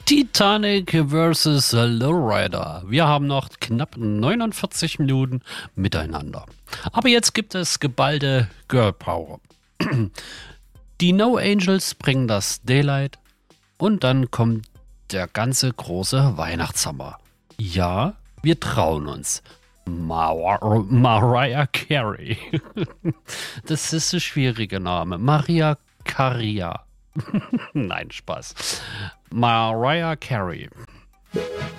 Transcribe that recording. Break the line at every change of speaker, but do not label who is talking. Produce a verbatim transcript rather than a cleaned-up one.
Titanic versus Lowrider. Wir haben noch knapp neunundvierzig Minuten miteinander. Aber jetzt gibt es geballte Girl Power. Die No Angels bringen das Daylight und dann kommt der ganze große Weihnachtshammer. Ja, wir trauen uns. Mar- Mariah Carey. Das ist ein schwieriger Name. Maria Caria. Nein, Spaß. Mariah Carey.